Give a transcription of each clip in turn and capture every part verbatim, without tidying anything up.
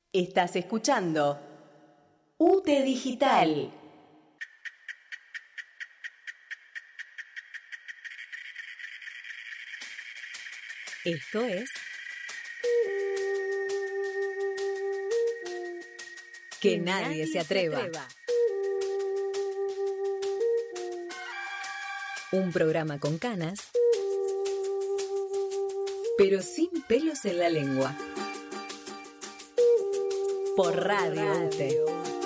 Estás escuchando U T E Digital. Esto es Que, que nadie, nadie se atreva. se atreva. Un programa con canas, pero sin pelos en la lengua. Por Radio U T E.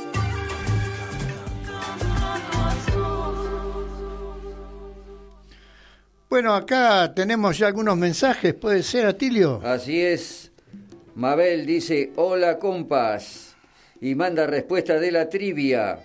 Bueno, acá tenemos ya algunos mensajes, ¿puede ser, Atilio? Así es. Mabel dice, hola compas, y manda respuesta de la trivia.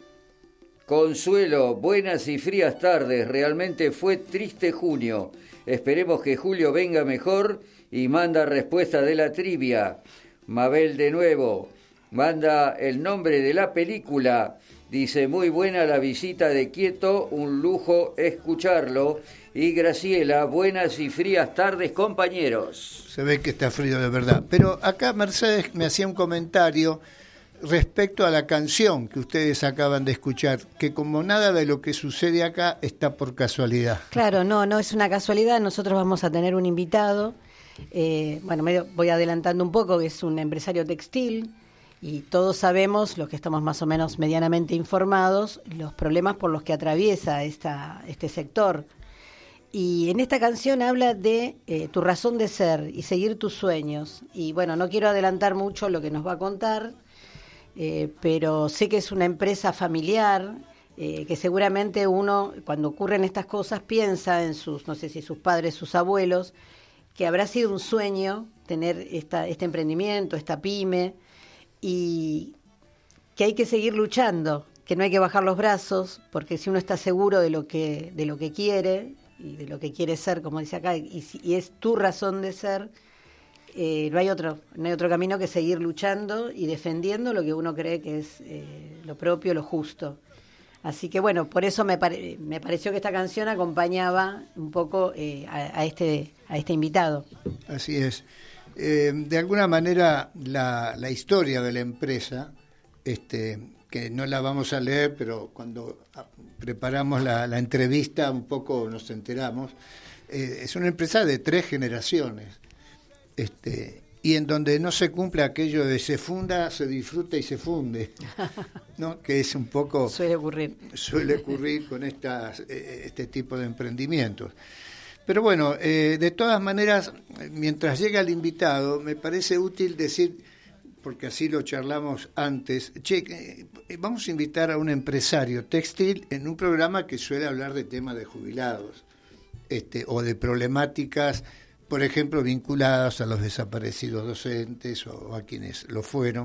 Consuelo, buenas y frías tardes, realmente fue triste junio. Esperemos que julio venga mejor, y manda respuesta de la trivia. Mabel de nuevo, manda el nombre de la película. Dice, muy buena la visita de Quieto, un lujo escucharlo. Y Graciela, buenas y frías tardes, compañeros. Se ve que está frío de verdad. Pero acá Mercedes me hacía un comentario respecto a la canción que ustedes acaban de escuchar, que como nada de lo que sucede acá está por casualidad. Claro, no, no es una casualidad. Nosotros vamos a tener un invitado, eh, bueno, medio, voy adelantando un poco, que es un empresario textil. Y todos sabemos, los que estamos más o menos medianamente informados, los problemas por los que atraviesa esta, este sector. Y en esta canción habla de eh, tu razón de ser y seguir tus sueños. Y bueno, no quiero adelantar mucho lo que nos va a contar, eh, pero sé que es una empresa familiar, eh, que seguramente uno, cuando ocurren estas cosas, piensa en sus, no sé si sus padres, sus abuelos, que habrá sido un sueño tener esta, este emprendimiento, esta pyme, y que hay que seguir luchando, que no hay que bajar los brazos, porque si uno está seguro de lo que, de lo que quiere y de lo que quiere ser, como dice acá, y, y es tu razón de ser, eh, no hay otro, no hay otro camino que seguir luchando y defendiendo lo que uno cree que es eh, lo propio, lo justo. Así que bueno, por eso me, pare, me pareció que esta canción acompañaba un poco eh, a, a este a este invitado. Así es. Eh, de alguna manera la, la historia de la empresa, este, que no la vamos a leer, pero cuando preparamos la, la entrevista un poco nos enteramos, eh, es una empresa de tres generaciones, este, y en donde no se cumple aquello de se funda, se disfruta y se funde, ¿no? Que es un poco... Suele ocurrir. Suele ocurrir con estas, eh, este tipo de emprendimientos. Pero bueno, eh, de todas maneras, mientras llega el invitado, me parece útil decir, porque así lo charlamos antes, che, eh, vamos a invitar a un empresario textil en un programa que suele hablar de temas de jubilados, este, o de problemáticas, por ejemplo, vinculadas a los desaparecidos docentes o a quienes lo fueron.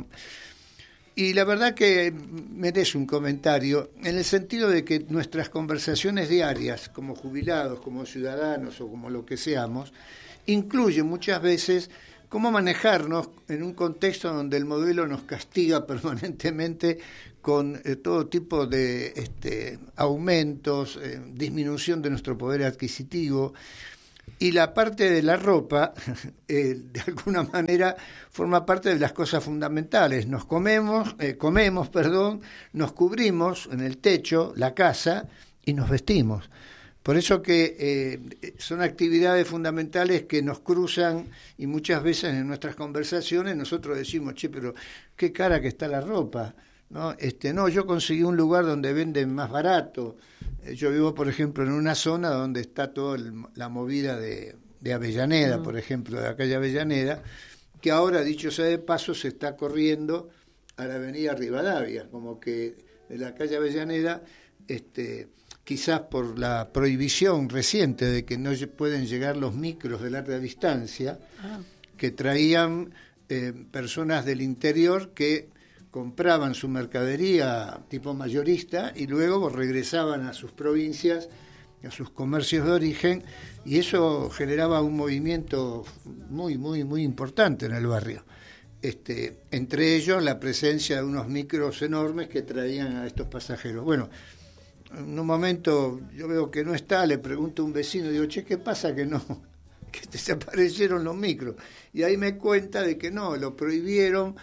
Y la verdad que merece un comentario en el sentido de que nuestras conversaciones diarias, como jubilados, como ciudadanos o como lo que seamos, incluyen muchas veces cómo manejarnos en un contexto donde el modelo nos castiga permanentemente con eh, todo tipo de este, aumentos, eh, disminución de nuestro poder adquisitivo. Y la parte de la ropa, eh, de alguna manera, forma parte de las cosas fundamentales. Nos comemos, eh, comemos, perdón, nos cubrimos en el techo, la casa, y nos vestimos. Por eso que eh, son actividades fundamentales que nos cruzan y muchas veces en nuestras conversaciones nosotros decimos, che, pero qué cara que está la ropa, ¿no? Este, no, yo conseguí un lugar donde venden más barato. Yo vivo, por ejemplo, en una zona donde está toda la movida de, de Avellaneda, uh-huh. por ejemplo, de la calle Avellaneda, que ahora, dicho sea de paso, se está corriendo a la avenida Rivadavia, como que de la calle Avellaneda, este, quizás por la prohibición reciente de que no pueden llegar los micros de larga distancia, uh-huh. que traían eh, personas del interior que compraban su mercadería tipo mayorista y luego regresaban a sus provincias, a sus comercios de origen, y eso generaba un movimiento muy, muy, muy importante en el barrio. Este, entre ellos la presencia de unos micros enormes que traían a estos pasajeros. Bueno, en un momento yo veo que no está, le pregunto a un vecino, digo, che, ¿qué pasa que no? Que desaparecieron los micros. Y ahí me cuenta de que no, lo prohibieron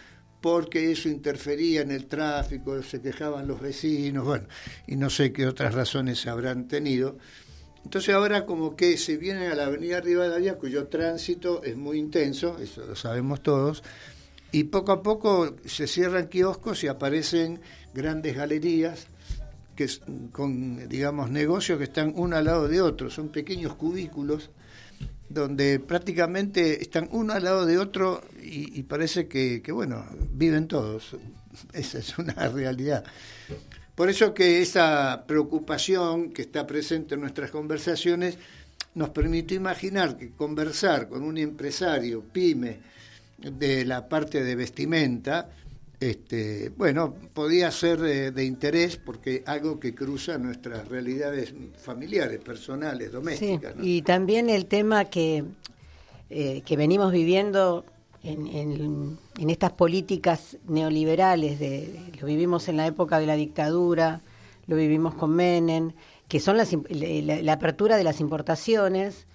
porque eso interfería en el tráfico, se quejaban los vecinos, bueno, y no sé qué otras razones se habrán tenido. Entonces ahora como que se viene a la avenida Rivadavia, cuyo tránsito es muy intenso, eso lo sabemos todos, y poco a poco se cierran kioscos y aparecen grandes galerías que con, digamos, negocios que están uno al lado de otro, son pequeños cubículos donde prácticamente están uno al lado de otro y, y parece que, que, bueno, viven todos. Esa es una realidad. Por eso que esa preocupación que está presente en nuestras conversaciones nos permitió imaginar que conversar con un empresario pyme de la parte de vestimenta, este, bueno, podía ser de, de interés porque algo que cruza nuestras realidades familiares, personales, domésticas. Sí, ¿no? Y también el tema que, eh, que venimos viviendo en, en, en estas políticas neoliberales, de, lo vivimos en la época de la dictadura, lo vivimos con Menem, que son las, la, la apertura de las importaciones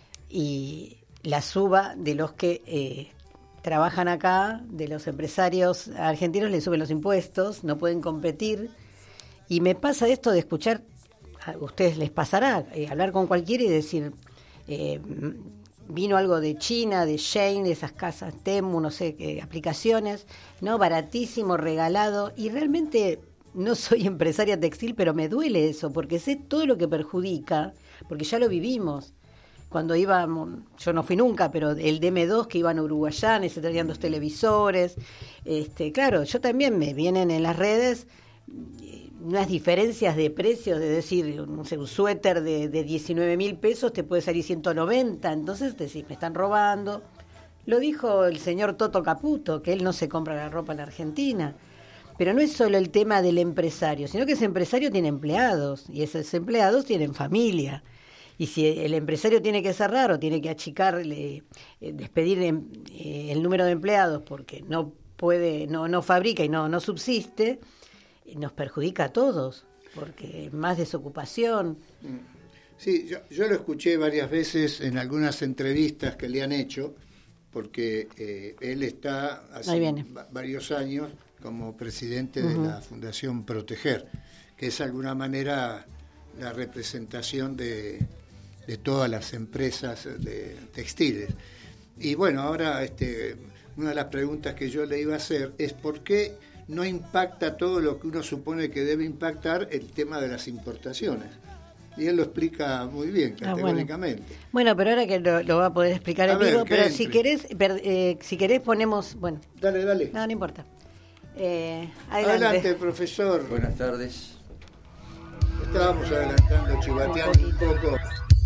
y la suba de los que... Eh, trabajan acá, de los empresarios argentinos les suben los impuestos, no pueden competir, y me pasa esto de escuchar, a ustedes les pasará, eh, hablar con cualquiera y decir, eh, vino algo de China, de Shein, de esas casas Temu, no sé qué, aplicaciones, no, baratísimo, regalado, y realmente no soy empresaria textil, pero me duele eso, porque sé todo lo que perjudica, porque ya lo vivimos. Cuando íbamos, yo no fui nunca, pero el D M dos que iban a Uruguayán y se traían dos televisores, este, claro, yo también me vienen en las redes unas diferencias de precios, de decir, no sé, un suéter de, de diecinueve mil pesos te puede salir ciento noventa, entonces decís, me están robando. Lo dijo el señor Toto Caputo, que él no se compra la ropa en la Argentina. Pero no es solo el tema del empresario, sino que ese empresario tiene empleados y esos empleados tienen familia. Y si el empresario tiene que cerrar o tiene que achicarle, eh, despedir eh, el número de empleados porque no puede, no, no fabrica y no, no subsiste, nos perjudica a todos, porque más desocupación. Sí, yo, yo lo escuché varias veces en algunas entrevistas que le han hecho, porque eh, él está hace va- varios años como presidente uh-huh. de la Fundación Proteger, que es de alguna manera la representación de... de todas las empresas de textiles. Y bueno, ahora este, una de las preguntas que yo le iba a hacer es por qué no impacta todo lo que uno supone que debe impactar el tema de las importaciones. Y él lo explica muy bien, categóricamente. Ah, bueno. bueno, pero ahora que lo, lo va a poder explicar en vivo, pero entre. si querés, per, eh, si querés ponemos, bueno. Dale, dale. No, no importa. Eh, adelante. Adelante, profesor. Buenas tardes. Estábamos adelantando, chivateando un poco.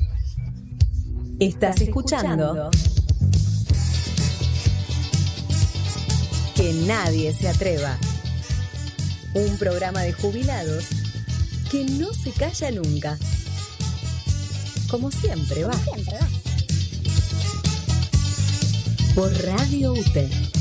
Estás escuchando Que Nadie Se Atreva, un programa de jubilados que no se calla nunca. Como siempre va. Por Radio U T E.